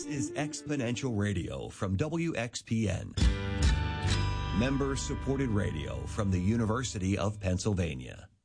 is Exponential Radio from WXPN. Member-supported radio from the University of Pennsylvania.